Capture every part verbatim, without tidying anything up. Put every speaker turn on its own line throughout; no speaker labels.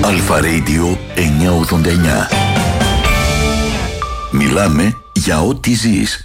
Αλφα Radio εννιακόσια ογδόντα εννιά. Μιλάμε για ό,τι ζεις.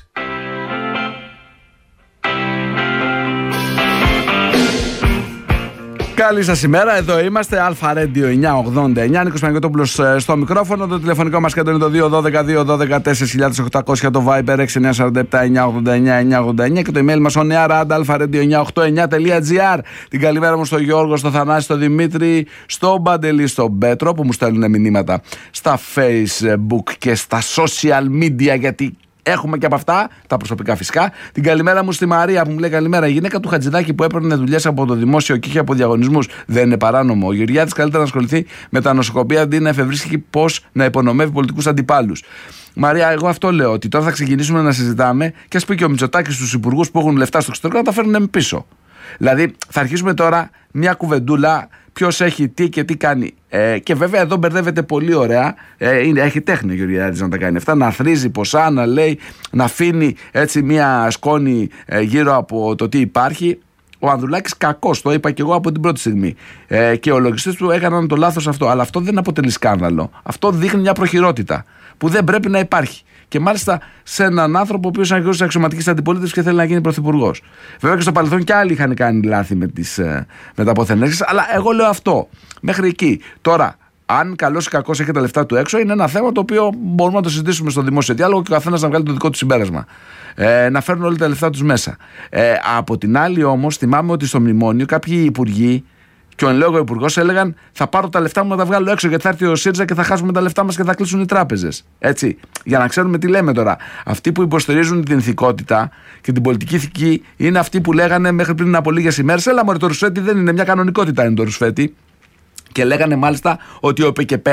Καλή σας ημέρα, εδώ είμαστε, Αλφα Radio εννιακόσια ογδόντα εννιά, Νίκος Παναγιώτοπουλος στο μικρόφωνο, το τηλεφωνικό μας κέντρο είναι το δύο ένα δύο δύο ένα τέσσερα τέσσερα οκτακόσια, το Viber έξι εννιά τέσσερα επτά εννιακόσια ογδόντα εννιά εννιακόσια ογδόντα εννιά και το email μας on air at alpha radio εννιακόσια ογδόντα εννιά τελεία gr. Την καλημέρα μου στον Γιώργο, στον Θανάση, στον Δημήτρη, στον Παντελή, στον Πέτρο που μου στέλνουν μηνύματα στα Facebook και στα social media, γιατί έχουμε και από αυτά, τα προσωπικά φυσικά. Την καλημέρα μου στη Μαρία που μου λέει καλημέρα. Η γυναίκα του Χατζηδάκη που έπαιρνε δουλειές από το δημόσιο και είχε από διαγωνισμούς δεν είναι παράνομο? Ο Γεωργιάδης καλύτερα να ασχοληθεί με τα νοσοκομεία αντί να εφευρίσκει πώς να υπονομεύει πολιτικούς αντιπάλους. Μαρία, εγώ αυτό λέω, ότι τώρα θα ξεκινήσουμε να συζητάμε και ας πει και ο Μητσοτάκης στους υπουργούς που έχουν λεφτά στο εξωτερικό να τα φέρνουν πίσω. Δηλαδή θα αρχίσουμε τώρα μια κουβεντούλα. Ποιος έχει τι και τι κάνει. Ε, και βέβαια εδώ μπερδεύεται πολύ ωραία. Ε, είναι, έχει τέχνη ο Γεωργιάδης να τα κάνει αυτά. Να θρίζει ποσά, να λέει, να αφήνει έτσι μια σκόνη ε, γύρω από το τι υπάρχει. Ο Ανδρουλάκης κακός, το είπα και εγώ από την πρώτη στιγμή. Ε, και οι λογιστές του έκαναν το λάθος αυτό. Αλλά αυτό δεν αποτελεί σκάνδαλο. Αυτό δείχνει μια προχειρότητα που δεν πρέπει να υπάρχει. Και μάλιστα σε έναν άνθρωπο ο οποίος είναι αρχηγός της αξιωματικής αντιπολίτευσης και θέλει να γίνει πρωθυπουργός. Βέβαια και στο παρελθόν και άλλοι είχαν κάνει λάθη με, τις, με τα αποθενέσεις, αλλά εγώ λέω αυτό. Μέχρι εκεί. Τώρα, αν καλός ή κακός έχει τα λεφτά του έξω, είναι ένα θέμα το οποίο μπορούμε να το συζητήσουμε στο δημόσιο διάλογο και ο καθένας να βγάλει το δικό του συμπέρασμα. Ε, να φέρνουν όλοι τα λεφτά τους μέσα. Ε, από την άλλη όμως, θυμάμαι ότι στο μνημόνιο κάποιοι υπουργοί και ο εν λόγω υπουργός έλεγαν θα πάρω τα λεφτά μου να τα βγάλω έξω γιατί θα έρθει ο ΣΥΡΙΖΑ και θα χάσουμε τα λεφτά μας και θα κλείσουν οι τράπεζες. Έτσι. Για να ξέρουμε τι λέμε τώρα. Αυτοί που υποστηρίζουν την ηθικότητα και την πολιτική ηθική είναι αυτοί που λέγανε μέχρι πριν από λίγες ημέρες έλα μωρέ, το ρουσφέτη δεν είναι μια κανονικότητα, είναι το ρουσφέτη. Και λέγανε μάλιστα ότι ο ΠΚΠ.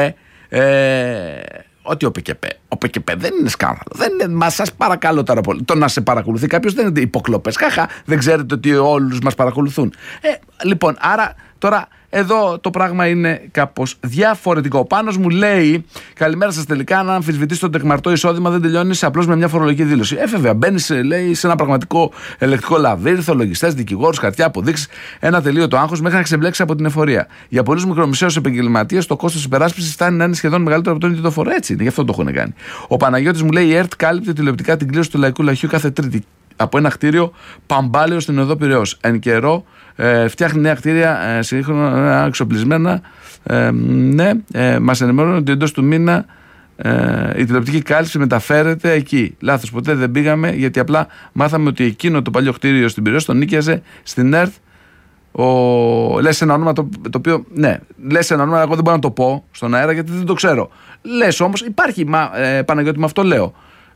Ε, Ότι ο ΠΚΠ, ο ΠΚΠ δεν είναι σκάνδαλο. Δεν είναι, μα σας παρακαλώ τώρα πολύ. Το να σε παρακολουθεί κάποιος δεν είναι υποκλοπές. Χαχα, δεν ξέρετε ότι όλους μας παρακολουθούν. Ε, λοιπόν, άρα τώρα εδώ το πράγμα είναι κάπως διαφορετικό. Ο Πάνος μου λέει: καλημέρα σας, τελικά. Αν αμφισβητείς το τεκμαρτό εισόδημα, δεν τελειώνεις απλώς με μια φορολογική δήλωση. Ε, βέβαια, μπαίνεις, λέει, σε ένα πραγματικό ελεκτικό λαβύρινθο, λογιστές, δικηγόρους, χαρτιά, αποδείξεις, ένα τελείωτο άγχος μέχρι να ξεμπλέξεις από την εφορία. Για πολλούς μικρομεσαίους επαγγελματίες, το κόστος υπεράσπισης φτάνει να είναι σχεδόν μεγαλύτερο από τον ίδιο το φορέα. Έτσι είναι, γι' αυτό το έχουν κάνει. Ο Παναγιώτης μου λέει: η ΕΡΤ κάλυπτε τηλεοπτικά την κλήρωση του Λαϊκού Λαχείου κάθε Τρίτη από ένα κτίριο Παμπάλαιο στην Οδό Πειραιώς. Εν καιρό ε, φτιάχνει νέα κτίρια ε, σύγχρονα, εξοπλισμένα. Ε, ναι, ε, μας ενημερώνουν ότι εντός του μήνα ε, η τηλεοπτική κάλυψη μεταφέρεται εκεί. Λάθος, ποτέ δεν πήγαμε γιατί απλά μάθαμε ότι εκείνο το παλιό κτίριο στην Πειραιώς τον νίκιαζε στην ΕΡΤ. Ο... Λες ένα όνομα το, το οποίο. Ναι, λες ένα όνομα, εγώ δεν μπορώ να το πω στον αέρα γιατί δεν το ξέρω. Λες όμως, υπάρχει, μα, ε, Παναγιώτη, με αυτό λέω.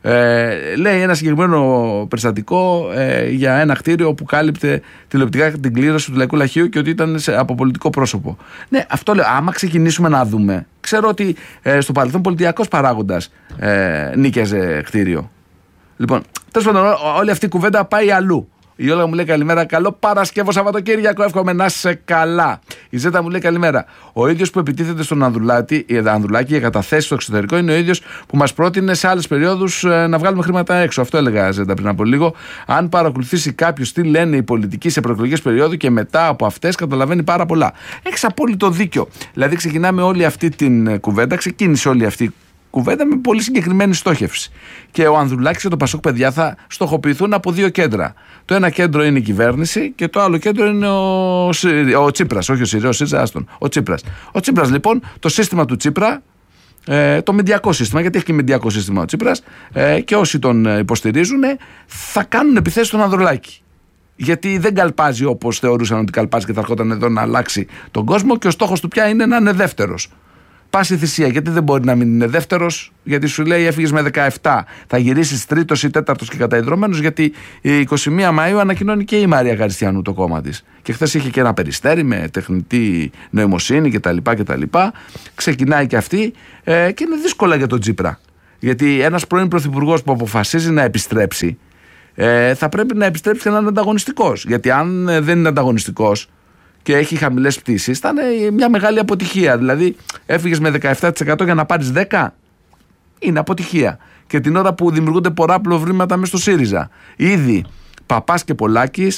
Ε, λέει ένα συγκεκριμένο περιστατικό ε, για ένα κτίριο που κάλυπτε τηλεοπτικά την κλήρωση του Λαϊκού Λαχείου και ότι ήταν σε, από πολιτικό πρόσωπο. Ναι, αυτό λέω. Άμα ξεκινήσουμε να δούμε, ξέρω ότι ε, στο παρελθόν πολιτιακός παράγοντας ε, νίκιαζε κτίριο. Λοιπόν, τέλος πάντων, όλη αυτή η κουβέντα πάει αλλού. Η Όλγα μου λέει καλημέρα, καλό Παρασκεύο Σαββατοκύριακο, εύχομαι να είσαι καλά. Η Ζέτα μου λέει καλημέρα. Ο ίδιος που επιτίθεται στον Ανδρουλάκη, η Ανδρουλάκη για καταθέσεις στο εξωτερικό είναι ο ίδιος που μας πρότεινε σε άλλες περιόδους ε, να βγάλουμε χρήματα έξω. Αυτό έλεγα, Ζέτα, πριν από λίγο. Αν παρακολουθήσει κάποιος τι λένε οι πολιτικοί σε προεκλογικές περιόδου και μετά από αυτές, καταλαβαίνει πάρα πολλά. Έχεις απόλυτο δίκιο. Δηλαδή, ξεκινάμε όλη αυτή την κουβέντα, ξεκίνησε όλη αυτή η κουβέντα με πολύ συγκεκριμένη στόχευση. Και ο Ανδρουλάκης και το Πασόκ, παιδιά, θα στοχοποιηθούν από δύο κέντρα. Το ένα κέντρο είναι η κυβέρνηση και το άλλο κέντρο είναι ο, ο Τσίπρας. Όχι ο ΣΥΡΙΖΑ, ο ΣΥΡΙΖΑ, άστον. Ο Τσίπρας. Ο Τσίπρας, λοιπόν, το σύστημα του Τσίπρα, ε, το μεντιακό σύστημα, γιατί έχει και μεντιακό σύστημα ο Τσίπρας, ε, και όσοι τον υποστηρίζουν, θα κάνουν επιθέσεις στον Ανδρουλάκη. Γιατί δεν καλπάζει όπως θεωρούσαν ότι καλπάζει και θα έρχονταν εδώ να αλλάξει τον κόσμο και ο στόχος του πια είναι να είναι δεύτερος. Πάση θυσία, γιατί δεν μπορεί να μην είναι δεύτερος, γιατί σου λέει έφυγες με δεκαεπτά, θα γυρίσεις τρίτος ή τέταρτος και καταϊδρωμένος, γιατί η εικοστή πρώτη Μαΐου ανακοινώνει και η Μαρία Γαριστιανού το κόμμα της. Και χθες είχε και ένα περιστέρι με τεχνητή νοημοσύνη κτλ. κτλ. Ξεκινάει και αυτή ε, και είναι δύσκολα για τον Τσίπρα. Γιατί ένας πρώην πρωθυπουργός που αποφασίζει να επιστρέψει, ε, θα πρέπει να επιστρέψει και να είναι ανταγωνιστικός. Γιατί αν δεν είναι ανταγωνιστικός και έχει χαμηλές πτήσεις, θα είναι μια μεγάλη αποτυχία. Δηλαδή, έφυγες με δεκαεπτά τοις εκατό για να πάρεις δέκα τοις εκατό, είναι αποτυχία. Και την ώρα που δημιουργούνται πολλά προβλήματα μέσα στο ΣΥΡΙΖΑ. Ήδη Παπάς και Πολάκης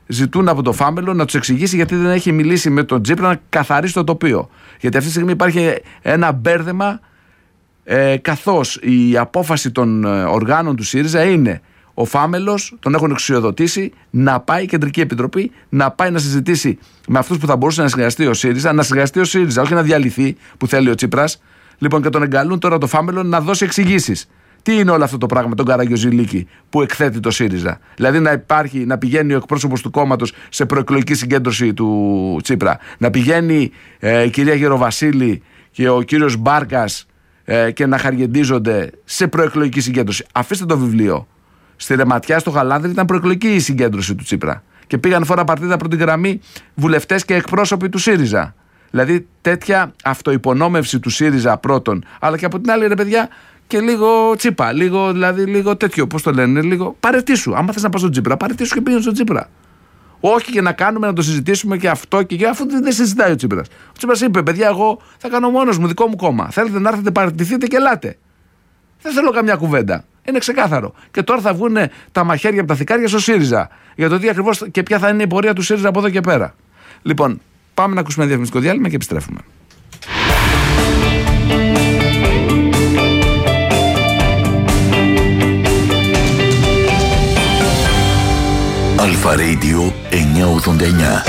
ζητούν από το Φάμελο να τους εξηγήσει γιατί δεν έχει μιλήσει με τον Τσίπρα να καθαρίσει το τοπίο. Γιατί αυτή τη στιγμή υπάρχει ένα μπέρδεμα, ε, καθώς η απόφαση των οργάνων του ΣΥΡΙΖΑ είναι ο Φάμελος, τον έχουν εξουσιοδοτήσει να πάει η Κεντρική Επιτροπή, να πάει να συζητήσει με αυτούς που θα μπορούσε να συνεργαστεί ο ΣΥΡΙΖΑ, να συνεργαστεί ο ΣΥΡΙΖΑ, όχι να διαλυθεί που θέλει ο Τσίπρας. Λοιπόν, και τον εγκαλούν τώρα το Φάμελο να δώσει εξηγήσεις. Τι είναι όλο αυτό το πράγμα, τον Καραγιοζηλίκη που εκθέτει το ΣΥΡΙΖΑ? Δηλαδή να υπάρχει, να πηγαίνει ο εκπρόσωπος του κόμματος σε προεκλογική συγκέντρωση του Τσίπρα, να πηγαίνει ε, η κυρία Γεροβασίλη και ο κύριος Μπάρκας ε, και να χαργεντίζονται σε προεκλογική συγκέντρωση. Αφήστε το βιβλίο. Στη Ρεματιά, στο Γαλάνδρι, ήταν προεκλογική η συγκέντρωση του Τσίπρα. Και πήγαν φορά παρτίδα πρώτη γραμμή βουλευτές και εκπρόσωποι του ΣΥΡΙΖΑ. Δηλαδή τέτοια αυτοϋπονόμευση του ΣΥΡΙΖΑ πρώτον, αλλά και από την άλλη, ρε παιδιά, και λίγο Τσίπα. Λίγο, δηλαδή, λίγο τέτοιο, πώς το λένε, λίγο παρετήσου. Άμα θες να πας στον Τσίπρα, παρετήσου και πήγαινε στον Τσίπρα. Όχι και να κάνουμε, να το συζητήσουμε και αυτό και, και αφού δεν συζητάει ο Τσίπρας. Ο Τσίπρας είπε: παιδιά, εγώ θα κάνω μόνος μου, δικό μου κόμμα. Θέλετε να έρθετε, παραιτηθείτε και ελάτε. Δεν θέλω καμιά κουβέντα. Είναι ξεκάθαρο. Και τώρα θα βγουν τα μαχαίρια από τα θικάρια στο ΣΥΡΙΖΑ. Για το τι ακριβώς και ποια θα είναι η πορεία του ΣΥΡΙΖΑ από εδώ και πέρα. Λοιπόν, πάμε να ακούσουμε ένα διαφημιστικό διάλειμμα και επιστρέφουμε.
Αλφα Radio εννιακόσια ογδόντα εννιά.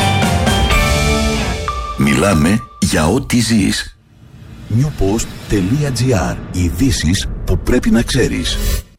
Μιλάμε για ό,τι ζεις. newpost.gr. Ειδήσεις που πρέπει να ξέρεις.